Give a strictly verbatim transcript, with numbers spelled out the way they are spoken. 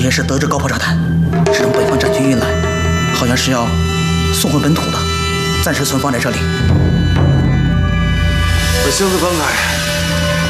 些是德制高炮炸弹，是从北方战区运来，好像是要送回本土的，暂时存放在这里。 把箱子翻开。